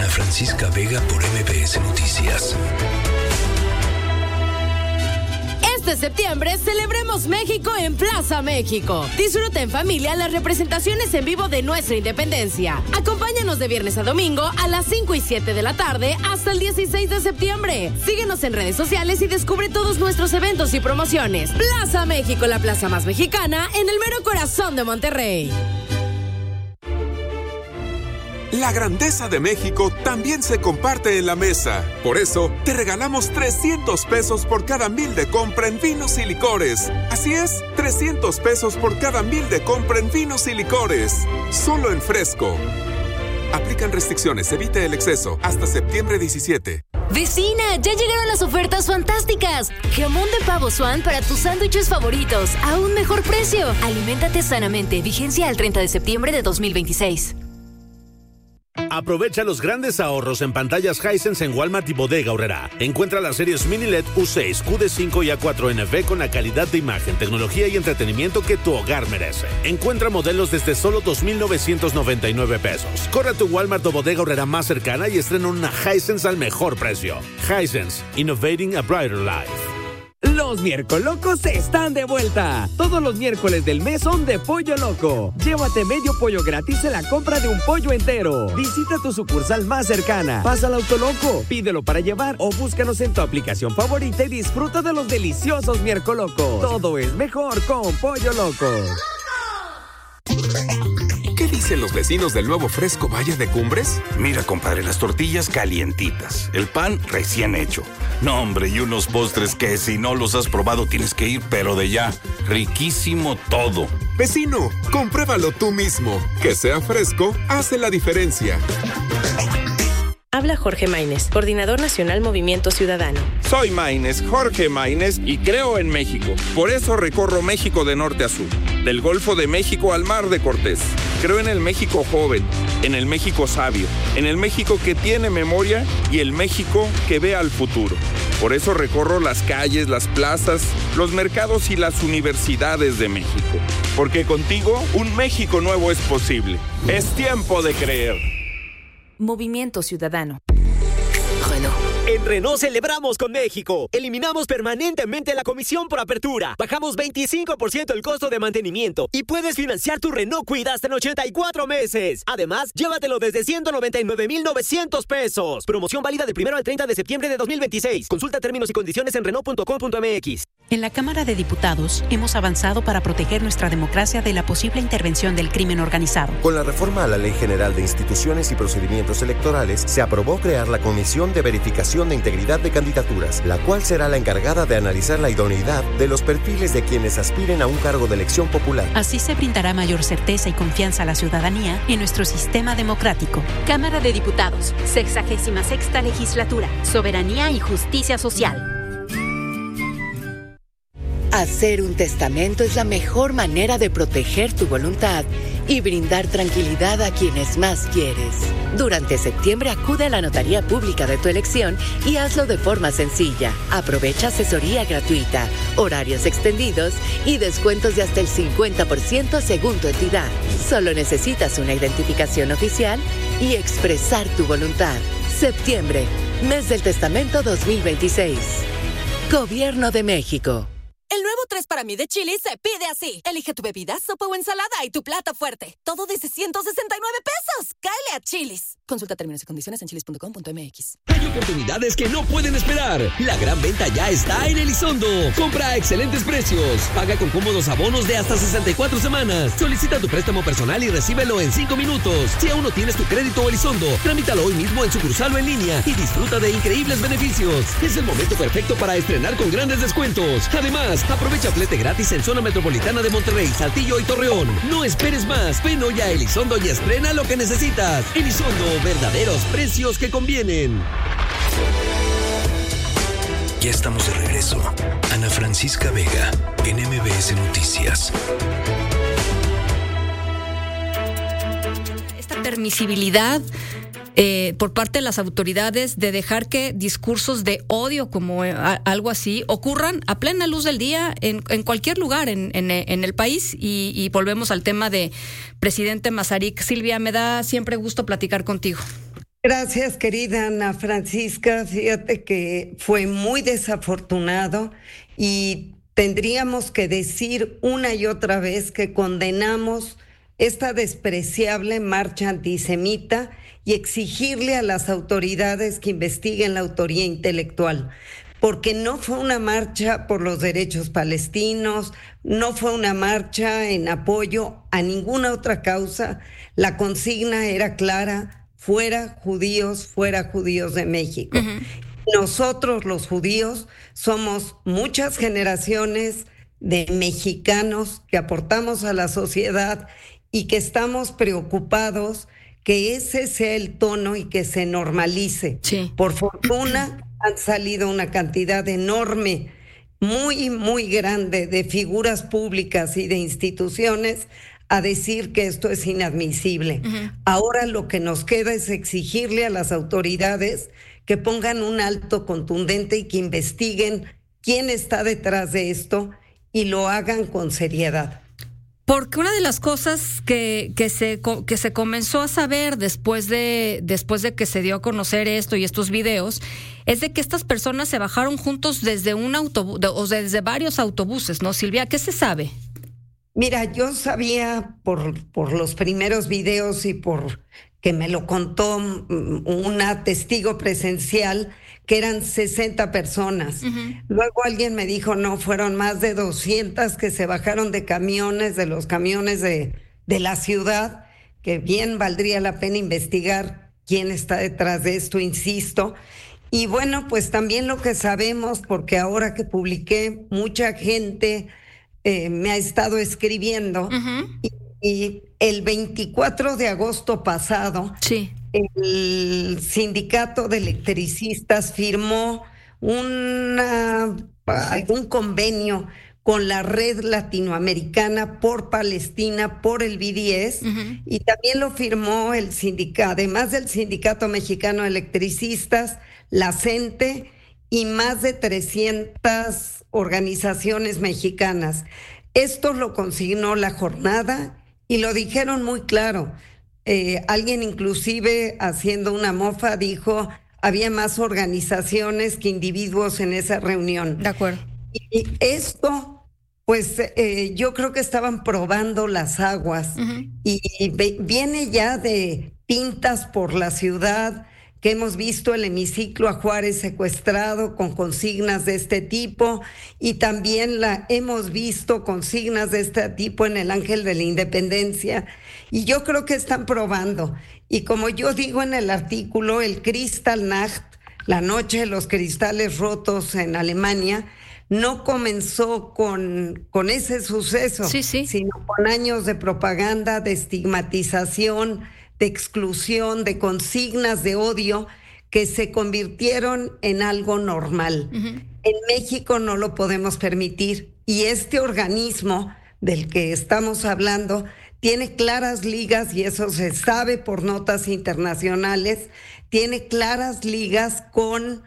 Ana Francisca Vega por MBS Noticias. Este septiembre celebremos México en Plaza México. Disfruta en familia las representaciones en vivo de nuestra independencia. Acompáñanos de viernes a domingo a las 5 y 7 de la tarde hasta el 16 de septiembre. Síguenos en redes sociales y descubre todos nuestros eventos y promociones. Plaza México, la plaza más mexicana en el mero corazón de Monterrey. La grandeza de México también se comparte en la mesa. Por eso, te regalamos 300 pesos por cada 1,000 de compra en vinos y licores. Así es, 300 pesos por cada 1,000 de compra en vinos y licores. Solo en Fresco. Aplican restricciones, evite el exceso. Hasta septiembre 17. Vecina, ya llegaron las ofertas fantásticas. Jamón de pavo Swan para tus sándwiches favoritos a un mejor precio. Aliméntate sanamente. Vigencia al 30 de septiembre de 2026. Aprovecha los grandes ahorros en pantallas Hisense en Walmart y Bodega Aurrerá. Encuentra las series Mini LED U6, QD5 y A4NV con la calidad de imagen, tecnología y entretenimiento que tu hogar merece. Encuentra modelos desde solo 2,999 pesos. Corre a tu Walmart o Bodega Aurrerá más cercana y estrena una Hisense al mejor precio. Hisense, Innovating a Brighter Life. Los Miércolocos están de vuelta. Todos los miércoles del mes son de Pollo Loco. Llévate medio pollo gratis en la compra de un pollo entero. Visita tu sucursal más cercana. Pasa al Autoloco, pídelo para llevar o búscanos en tu aplicación favorita y disfruta de los deliciosos Miércolocos. Todo es mejor con Pollo Loco. ¿Qué dicen los vecinos del nuevo Fresco Valle de Cumbres? Mira, compadre, las tortillas calientitas, el pan recién hecho. No, hombre, y unos postres que si no los has probado tienes que ir, pero de ya. Riquísimo todo. Vecino, compruébalo tú mismo. Que sea fresco, hace la diferencia. Habla Jorge Maínez, Coordinador Nacional Movimiento Ciudadano. Soy Maínez, Jorge Maínez, y creo en México. Por eso recorro México de norte a sur, del Golfo de México al Mar de Cortés. Creo en el México joven, en el México sabio, en el México que tiene memoria y el México que ve al futuro. Por eso recorro las calles, las plazas, los mercados y las universidades de México. Porque contigo, un México nuevo es posible. Es tiempo de creer. Movimiento Ciudadano. En Renault celebramos con México. Eliminamos permanentemente la comisión por apertura. Bajamos 25% el costo de mantenimiento. Y puedes financiar tu Renault Kwid hasta en 84 meses. Además, llévatelo desde 199,900 pesos. Promoción válida del 1 al 30 de septiembre de 2026. Consulta términos y condiciones en Renault.com.mx. En la Cámara de Diputados hemos avanzado para proteger nuestra democracia de la posible intervención del crimen organizado. Con la reforma a la Ley General de Instituciones y Procedimientos Electorales, se aprobó crear la Comisión de Verificación de Integridad de Candidaturas, la cual será la encargada de analizar la idoneidad de los perfiles de quienes aspiren a un cargo de elección popular. Así se brindará mayor certeza y confianza a la ciudadanía en nuestro sistema democrático. Cámara de Diputados, 66ª Legislatura, Soberanía y Justicia Social. Hacer un testamento es la mejor manera de proteger tu voluntad y brindar tranquilidad a quienes más quieres. Durante septiembre acude a la notaría pública de tu elección y hazlo de forma sencilla. Aprovecha asesoría gratuita, horarios extendidos y descuentos de hasta el 50% según tu entidad. Solo necesitas una identificación oficial y expresar tu voluntad. Septiembre, mes del testamento 2026. Gobierno de México. El nuevo 3 para mí de Chili's se pide así. Elige tu bebida, sopa o ensalada y tu plato fuerte. Todo desde 169 pesos. ¡Cáele a Chili's! Consulta términos y condiciones en chilis.com.mx. Hay oportunidades que no pueden esperar. La gran venta ya está en Elizondo. Compra a excelentes precios. Paga con cómodos abonos de hasta 64 semanas. Solicita tu préstamo personal y recíbelo en 5 minutos. Si aún no tienes tu crédito Elizondo, tramítalo hoy mismo en sucursal o en línea y disfruta de increíbles beneficios. Es el momento perfecto para estrenar con grandes descuentos. Además, aprovecha flete gratis en zona metropolitana de Monterrey, Saltillo y Torreón. No esperes más. Ven hoy a Elizondo y estrena lo que necesitas. Elizondo, verdaderos precios que convienen. Ya estamos de regreso. Ana Francisca Vega, en MBS Noticias. Esta permisibilidad por parte de las autoridades de dejar que discursos de odio como algo así ocurran a plena luz del día en cualquier lugar en el país y volvemos al tema de presidente Mazarik. Silvia, me da siempre gusto platicar contigo. Gracias, querida Ana Francisca. Fíjate que fue muy desafortunado y tendríamos que decir una y otra vez que condenamos esta despreciable marcha antisemita y exigirle a las autoridades que investiguen la autoría intelectual, porque no fue una marcha por los derechos palestinos, no fue una marcha en apoyo a ninguna otra causa. La consigna era clara: fuera judíos de México. Nosotros los judíos somos muchas generaciones de mexicanos que aportamos a la sociedad y que estamos preocupados que ese sea el tono y que se normalice. Sí. Por fortuna han salido una cantidad enorme, muy, muy grande de figuras públicas y de instituciones a decir que esto es inadmisible. Ahora lo que nos queda es exigirle a las autoridades que pongan un alto contundente y que investiguen quién está detrás de esto y lo hagan con seriedad. Porque una de las cosas que se comenzó a saber después de que se dio a conocer esto y estos videos es de que estas personas se bajaron juntos desde un autobús, o desde varios autobuses, ¿no, Silvia? ¿Qué se sabe? Mira, yo sabía por los primeros videos y por que me lo contó una testigo presencial que eran 60 personas. Luego alguien me dijo, no, fueron más de 200 que se bajaron de camiones, de los camiones de la ciudad, que bien valdría la pena investigar quién está detrás de esto, insisto. Y bueno, pues también lo que sabemos, porque ahora que publiqué, mucha gente me ha estado escribiendo, y el 24 de agosto pasado, sí, el sindicato de electricistas firmó un convenio con la Red Latinoamericana por Palestina, por el BDS, y también lo firmó el sindicato, además del Sindicato Mexicano de Electricistas, la CENTE y más de 300 organizaciones mexicanas. Esto lo consignó la jornada y lo dijeron muy claro. Alguien inclusive haciendo una mofa dijo, había más organizaciones que individuos en esa reunión. De acuerdo. Y esto, pues yo creo que estaban probando las aguas y viene ya de pintas por la ciudad, que hemos visto el hemiciclo a Juárez secuestrado con consignas de este tipo, y también hemos visto consignas de este tipo en el Ángel de la Independencia, y yo creo que están probando. Y como yo digo en el artículo, el Kristallnacht, la noche de los cristales rotos en Alemania, no comenzó con ese suceso, sino con años de propaganda, de estigmatización, de exclusión, de consignas de odio que se convirtieron en algo normal. En México no lo podemos permitir, y este organismo del que estamos hablando tiene claras ligas, y eso se sabe por notas internacionales, tiene claras ligas con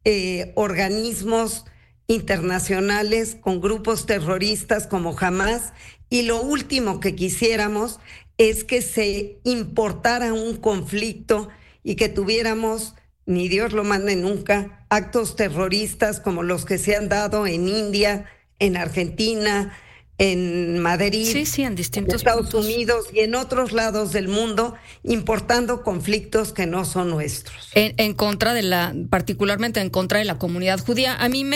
organismos internacionales, con grupos terroristas como Hamas, y lo último que quisiéramos es que se importara un conflicto y que tuviéramos, ni Dios lo mande nunca, actos terroristas como los que se han dado en India, en Argentina, en Madrid, en distintos Estados Unidos y en otros lados del mundo, importando conflictos que no son nuestros. En contra particularmente en contra de la comunidad judía. A mí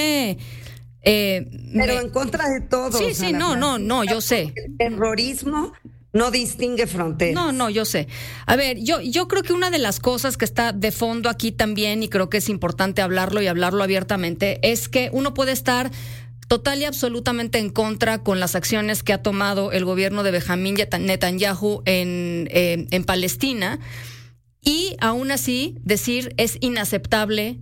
pero en contra de todos. Sí, no, yo sé. El terrorismo no distingue fronteras. No, yo sé. A ver, yo creo que una de las cosas que está de fondo aquí también, y creo que es importante hablarlo y hablarlo abiertamente, es que uno puede estar total y absolutamente en contra con las acciones que ha tomado el gobierno de Benjamín Netanyahu en Palestina, y aún así decir es inaceptable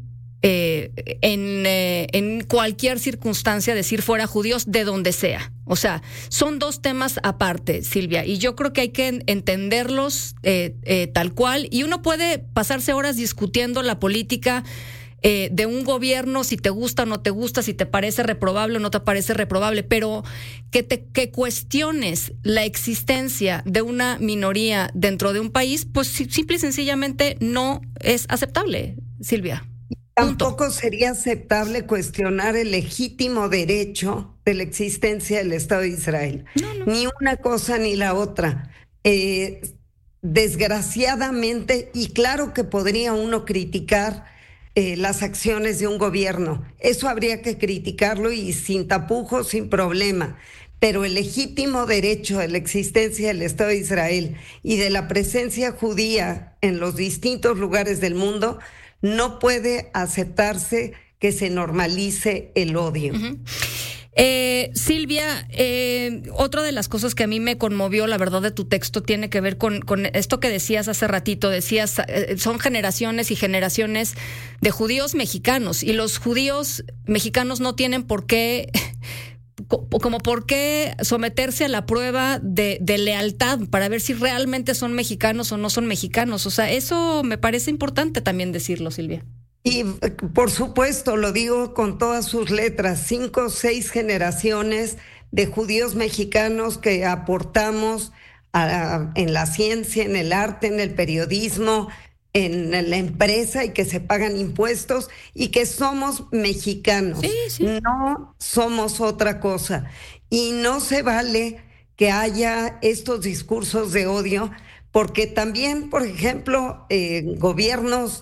en cualquier circunstancia decir fuera judíos de donde sea. O sea, son dos temas aparte, Silvia, y yo creo que hay que entenderlos tal cual, y uno puede pasarse horas discutiendo la política de un gobierno, si te gusta o no te gusta, si te parece reprobable o no te parece reprobable, pero que cuestiones la existencia de una minoría dentro de un país, pues simple y sencillamente no es aceptable, Silvia. Tampoco sería aceptable cuestionar el legítimo derecho de la existencia del Estado de Israel. No. Ni una cosa ni la otra. Desgraciadamente, y claro que podría uno criticar las acciones de un gobierno. Eso habría que criticarlo y sin tapujos, sin problema. Pero el legítimo derecho de la existencia del Estado de Israel y de la presencia judía en los distintos lugares del mundo no puede aceptarse que se normalice el odio. Uh-huh. Silvia, otra de las cosas que a mí me conmovió, la verdad, de tu texto tiene que ver con esto que decías hace ratito. Decías, son generaciones y generaciones de judíos mexicanos, y los judíos mexicanos no tienen por qué someterse a la prueba de lealtad para ver si realmente son mexicanos o no son mexicanos. O sea, eso me parece importante también decirlo, Silvia. Y por supuesto, lo digo con todas sus letras, 5 o 6 generaciones de judíos mexicanos que aportamos en la ciencia, en el arte, en el periodismo, en la empresa, y que se pagan impuestos y que somos mexicanos. Sí. No somos otra cosa. Y no se vale que haya estos discursos de odio, porque también, por ejemplo, gobiernos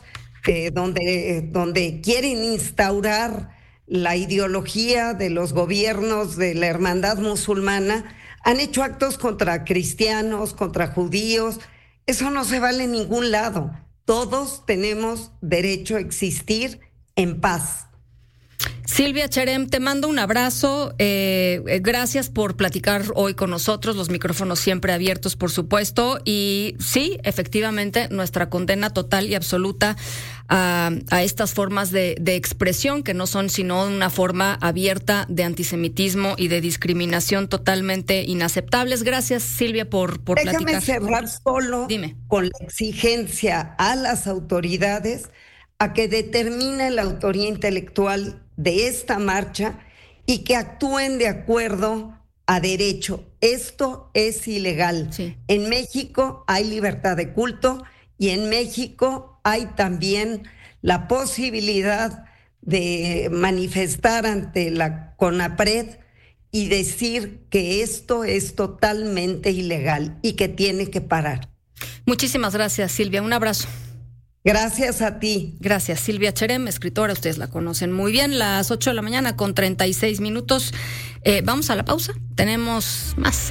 donde quieren instaurar la ideología de los gobiernos de la hermandad musulmana, han hecho actos contra cristianos, contra judíos. Eso no se vale en ningún lado. Todos tenemos derecho a existir en paz. Silvia Cherem, te mando un abrazo. Gracias por platicar hoy con nosotros. Los micrófonos siempre abiertos, por supuesto. Y sí, efectivamente, nuestra condena total y absoluta a estas formas de expresión, que no son sino una forma abierta de antisemitismo y de discriminación totalmente inaceptables. Gracias, Silvia, por platicar. Déjame cerrar solo con la exigencia a las autoridades a que determinen la autoría intelectual de esta marcha y que actúen de acuerdo a derecho. Esto es ilegal. Sí. En México hay libertad de culto y en México hay también la posibilidad de manifestar ante la CONAPRED y decir que esto es totalmente ilegal y que tiene que parar. Muchísimas gracias, Silvia. Un abrazo. Gracias a ti. Gracias, Silvia Cherem, escritora, ustedes la conocen muy bien. Las 8:36 a.m. Vamos a la pausa. Tenemos más